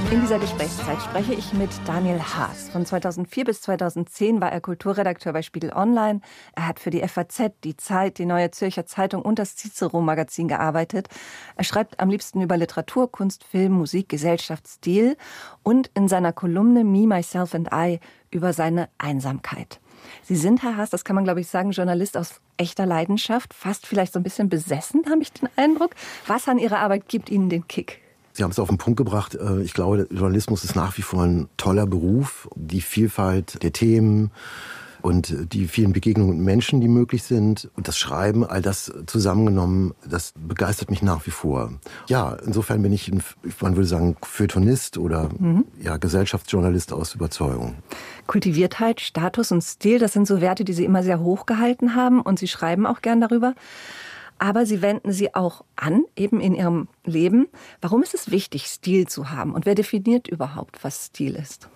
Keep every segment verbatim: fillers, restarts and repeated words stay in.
In dieser Gesprächszeit spreche ich mit Daniel Haas. Von zweitausendvier bis zweitausendzehn war er Kulturredakteur bei Spiegel Online. Er hat für die F A Z, die Zeit, die Neue Zürcher Zeitung und das Cicero-Magazin gearbeitet. Er schreibt am liebsten über Literatur, Kunst, Film, Musik, Gesellschaft, Stil und in seiner Kolumne Me, Myself and I über seine Einsamkeit. Sie sind, Herr Haas, das kann man, glaube ich, sagen, Journalist aus echter Leidenschaft, fast vielleicht so ein bisschen besessen, habe ich den Eindruck. Was an Ihrer Arbeit gibt Ihnen den Kick? Sie haben es auf den Punkt gebracht. Ich glaube, Journalismus ist nach wie vor ein toller Beruf. Die Vielfalt der Themen und die vielen Begegnungen mit Menschen, die möglich sind. Und das Schreiben, all das zusammengenommen, das begeistert mich nach wie vor. Ja, insofern bin ich, ein, man würde sagen, Feuilletonist oder mhm. ja, Gesellschaftsjournalist aus Überzeugung. Kultiviertheit, Status und Stil, das sind so Werte, die Sie immer sehr hoch gehalten haben. Und Sie schreiben auch gern darüber. Aber Sie wenden sie auch an, eben in Ihrem Leben. Warum ist es wichtig, Stil zu haben? Und wer definiert überhaupt, was Stil ist?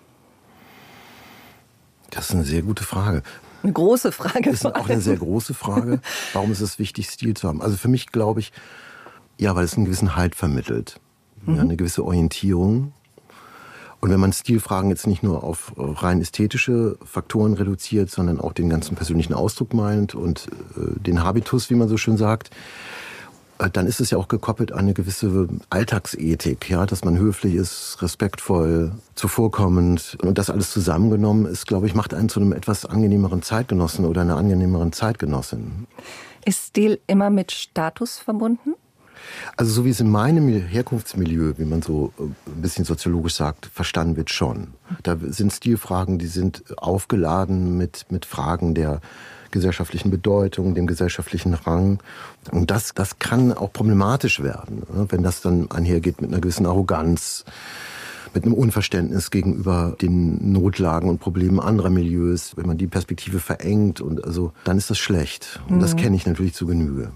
Das ist eine sehr gute Frage. Eine große Frage. Das ist auch eine sehr große Frage. Warum ist es wichtig, Stil zu haben? Also für mich glaube ich, ja, weil es einen gewissen Halt vermittelt. Mhm. Ja, eine gewisse Orientierung. Und wenn man Stilfragen jetzt nicht nur auf rein ästhetische Faktoren reduziert, sondern auch den ganzen persönlichen Ausdruck meint und äh, den Habitus, wie man so schön sagt, äh, dann ist es ja auch gekoppelt an eine gewisse Alltagsethik, ja, dass man höflich ist, respektvoll, zuvorkommend. Und das alles zusammengenommen ist, glaube ich, macht einen zu einem etwas angenehmeren Zeitgenossen oder einer angenehmeren Zeitgenossin. Ist Stil immer mit Status verbunden? Also so wie es in meinem Herkunftsmilieu, wie man so ein bisschen soziologisch sagt, verstanden wird schon. Da sind Stilfragen, die sind aufgeladen mit, mit Fragen der gesellschaftlichen Bedeutung, dem gesellschaftlichen Rang. Und das, das kann auch problematisch werden, wenn das dann einhergeht mit einer gewissen Arroganz, mit einem Unverständnis gegenüber den Notlagen und Problemen anderer Milieus. Wenn man die Perspektive verengt, und also, dann ist das schlecht. Und das kenne ich natürlich zu Genüge.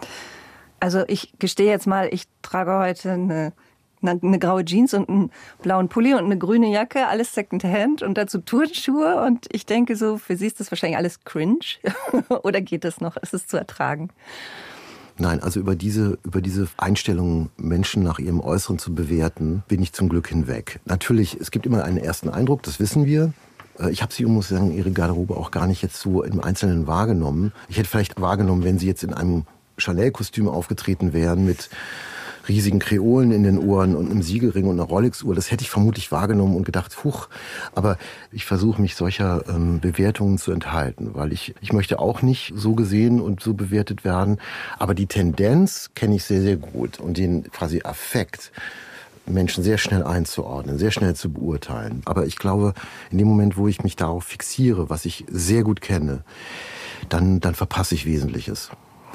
Also ich gestehe jetzt mal, ich trage heute eine, eine, eine graue Jeans und einen blauen Pulli und eine grüne Jacke, alles Secondhand und dazu Turnschuhe. Und ich denke so, für Sie ist das wahrscheinlich alles cringe. Oder geht das noch? Ist es zu ertragen? Nein, also über diese, über diese Einstellung, Menschen nach ihrem Äußeren zu bewerten, bin ich zum Glück hinweg. Natürlich, es gibt immer einen ersten Eindruck, das wissen wir. Ich habe Sie, muss ich sagen, Ihre Garderobe auch gar nicht jetzt so im Einzelnen wahrgenommen. Ich hätte vielleicht wahrgenommen, wenn Sie jetzt in einem Chanel-Kostüm aufgetreten wären mit riesigen Kreolen in den Ohren und einem Siegelring und einer Rolex-Uhr. Das hätte ich vermutlich wahrgenommen und gedacht, huch. Aber ich versuche mich solcher ähm, Bewertungen zu enthalten, weil ich, ich möchte auch nicht so gesehen und so bewertet werden. Aber die Tendenz kenne ich sehr, sehr gut. Und den quasi Affekt, Menschen sehr schnell einzuordnen, sehr schnell zu beurteilen. Aber ich glaube, in dem Moment, wo ich mich darauf fixiere, was ich sehr gut kenne, dann, dann verpasse ich Wesentliches.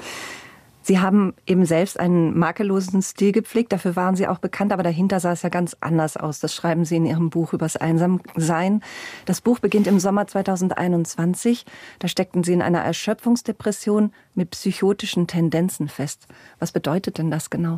Sie haben eben selbst einen makellosen Stil gepflegt, dafür waren Sie auch bekannt, aber dahinter sah es ja ganz anders aus. Das schreiben Sie in Ihrem Buch übers Einsamsein. Das Buch beginnt im Sommer zweitausendeinundzwanzig. Da steckten Sie in einer Erschöpfungsdepression mit psychotischen Tendenzen fest. Was bedeutet denn das genau?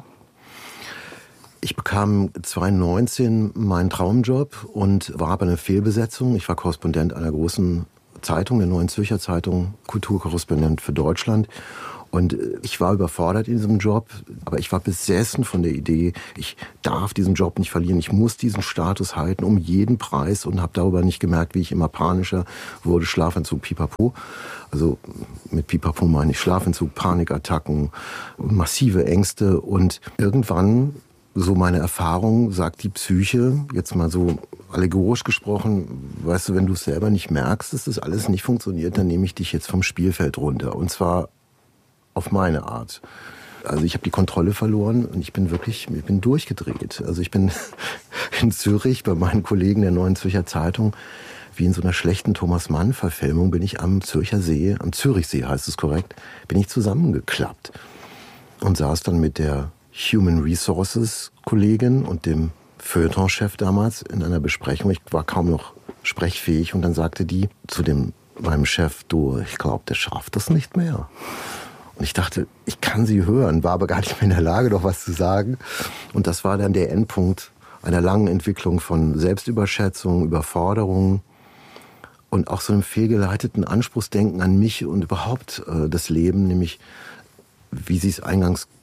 Ich bekam zweitausendneunzehn meinen Traumjob und war bei einer Fehlbesetzung. Ich war Korrespondent einer großen Zeitung, der Neuen Zürcher Zeitung, Kulturkorrespondent für Deutschland. Und ich war überfordert in diesem Job, aber ich war besessen von der Idee, ich darf diesen Job nicht verlieren, ich muss diesen Status halten um jeden Preis und habe darüber nicht gemerkt, wie ich immer panischer wurde, Schlafentzug, Pipapo. Also mit Pipapo meine ich Schlafentzug, Panikattacken, massive Ängste und irgendwann, so meine Erfahrung, sagt die Psyche, jetzt mal so allegorisch gesprochen, weißt du, wenn du es selber nicht merkst, dass das alles nicht funktioniert, dann nehme ich dich jetzt vom Spielfeld runter und zwar auf meine Art. Also ich habe die Kontrolle verloren und ich bin wirklich, ich bin durchgedreht. Also ich bin in Zürich bei meinen Kollegen der Neuen Zürcher Zeitung, wie in so einer schlechten Thomas-Mann-Verfilmung, bin ich am Zürcher See, am Zürichsee heißt es korrekt, bin ich zusammengeklappt und saß dann mit der Human Resources Kollegin und dem Feuilleton-Chef damals in einer Besprechung. Ich war kaum noch sprechfähig und dann sagte die zu dem meinem Chef, du, ich glaube, der schafft das nicht mehr. Und ich dachte, ich kann sie hören, war aber gar nicht mehr in der Lage, doch was zu sagen. Und das war dann der Endpunkt einer langen Entwicklung von Selbstüberschätzung, Überforderung und auch so einem fehlgeleiteten Anspruchsdenken an mich und überhaupt äh, das Leben, nämlich, wie Sie es eingangs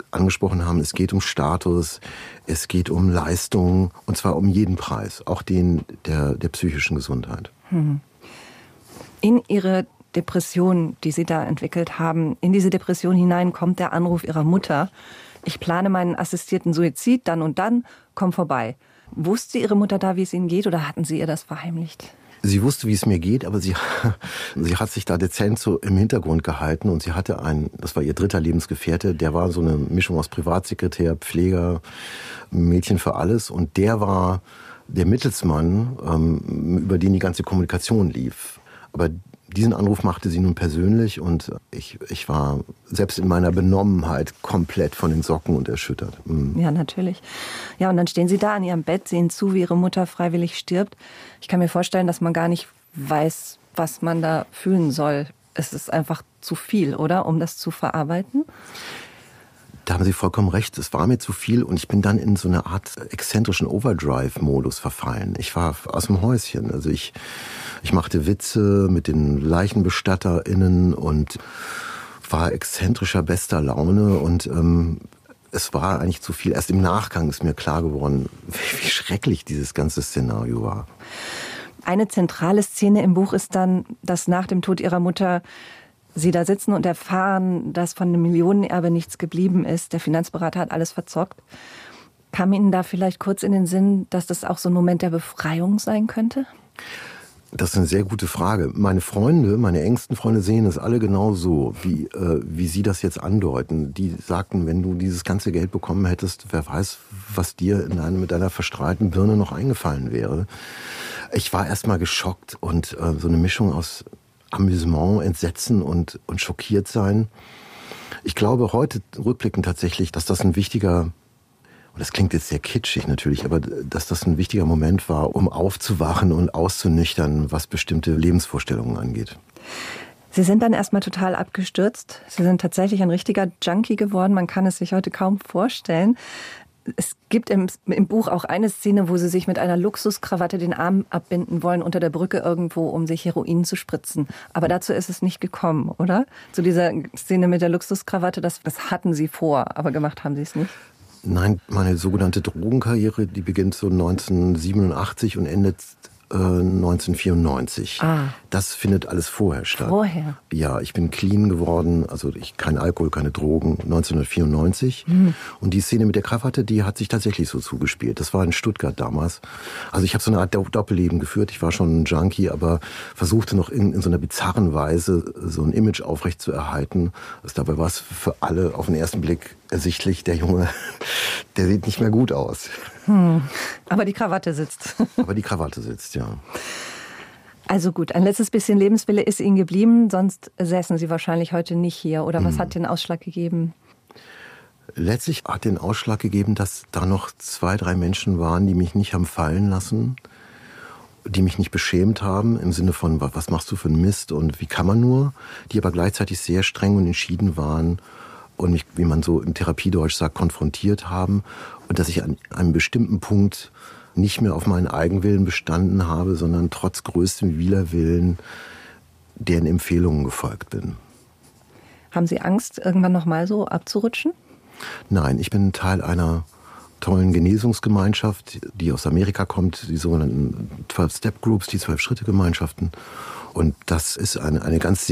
angesprochen haben, es geht um Status, es geht um Leistung, und zwar um jeden Preis, auch den der, der psychischen Gesundheit. Hm. In Ihre Depression, die Sie da entwickelt haben, in diese Depression hinein kommt der Anruf Ihrer Mutter: Ich plane meinen assistierten Suizid, dann und dann, komm vorbei. Wusste Ihre Mutter da, wie es Ihnen geht, oder hatten Sie ihr das verheimlicht? Sie wusste, wie es mir geht, aber sie, sie hat sich da dezent so im Hintergrund gehalten, und sie hatte einen, das war ihr dritter Lebensgefährte, der war so eine Mischung aus Privatsekretär, Pfleger, Mädchen für alles, und der war der Mittelsmann, ähm, über den die ganze Kommunikation lief. Aber diesen Anruf machte sie nun persönlich, und ich, ich war selbst in meiner Benommenheit komplett von den Socken und erschüttert. Mhm. Ja, natürlich. Ja, und dann stehen Sie da an Ihrem Bett, sehen zu, wie Ihre Mutter freiwillig stirbt. Ich kann mir vorstellen, dass man gar nicht weiß, was man da fühlen soll. Es ist einfach zu viel, oder? Um das zu verarbeiten? Da haben Sie vollkommen recht. Es war mir zu viel, und ich bin dann in so eine Art exzentrischen Overdrive-Modus verfallen. Ich war aus dem Häuschen. Also ich, ich machte Witze mit den LeichenbestatterInnen und war exzentrischer bester Laune, und ähm, es war eigentlich zu viel. Erst im Nachgang ist mir klar geworden, wie, wie schrecklich dieses ganze Szenario war. Eine zentrale Szene im Buch ist dann, dass nach dem Tod Ihrer Mutter Sie da sitzen und erfahren, dass von dem Millionenerbe nichts geblieben ist. Der Finanzberater hat alles verzockt. Kam Ihnen da vielleicht kurz in den Sinn, dass das auch so ein Moment der Befreiung sein könnte? Das ist eine sehr gute Frage. Meine Freunde, meine engsten Freunde sehen es alle genau so, wie, äh, wie Sie das jetzt andeuten. Die sagten, wenn du dieses ganze Geld bekommen hättest, wer weiß, was dir in einem, mit deiner verstrahlten Birne noch eingefallen wäre. Ich war erst mal geschockt, und äh, so eine Mischung aus Amüsement, Entsetzen und, und schockiert sein. Ich glaube heute rückblickend tatsächlich, dass das ein wichtiger, und das klingt jetzt sehr kitschig natürlich, aber dass das ein wichtiger Moment war, um aufzuwachen und auszunüchtern, was bestimmte Lebensvorstellungen angeht. Sie sind dann erstmal total abgestürzt. Sie sind tatsächlich ein richtiger Junkie geworden. Man kann es sich heute kaum vorstellen. Es gibt im, im Buch auch eine Szene, wo Sie sich mit einer Luxuskrawatte den Arm abbinden wollen unter der Brücke irgendwo, um sich Heroin zu spritzen. Aber dazu ist es nicht gekommen, oder? Zu dieser Szene mit der Luxuskrawatte, das, das hatten Sie vor, aber gemacht haben Sie es nicht? Nein, meine sogenannte Drogenkarriere, die beginnt so neunzehnhundertsiebenundachtzig und endet äh, neunzehnhundertvierundneunzig. Ah. Das findet alles vorher statt. Vorher? Ja, ich bin clean geworden, also ich, kein Alkohol, keine Drogen, neunzehnhundertvierundneunzig. Mhm. Und die Szene mit der Krawatte, die hat sich tatsächlich so zugespielt. Das war in Stuttgart damals. Also ich habe so eine Art Doppelleben geführt. Ich war schon ein Junkie, aber versuchte noch in, in so einer bizarren Weise so ein Image aufrechtzuerhalten. Also dabei war es für alle auf den ersten Blick ersichtlich, der Junge, der sieht nicht mehr gut aus. Hm. Aber die Krawatte sitzt. Aber die Krawatte sitzt, ja. Also gut, ein letztes bisschen Lebenswille ist Ihnen geblieben, sonst säßen Sie wahrscheinlich heute nicht hier. Oder was hm. hat den Ausschlag gegeben? Letztlich hat den Ausschlag gegeben, dass da noch zwei, drei Menschen waren, die mich nicht haben fallen lassen, die mich nicht beschämt haben, im Sinne von, was machst du für einen Mist und wie kann man nur, die aber gleichzeitig sehr streng und entschieden waren und mich, wie man so im Therapiedeutsch sagt, konfrontiert haben, und dass ich an einem bestimmten Punkt nicht mehr auf meinen Eigenwillen bestanden habe, sondern trotz größtem Widerwillen deren Empfehlungen gefolgt bin. Haben Sie Angst, irgendwann noch mal so abzurutschen? Nein, ich bin Teil einer tollen Genesungsgemeinschaft, die aus Amerika kommt, die sogenannten zwölf Step Groups, die zwölf Schritte Gemeinschaften. Und das ist eine, eine ganz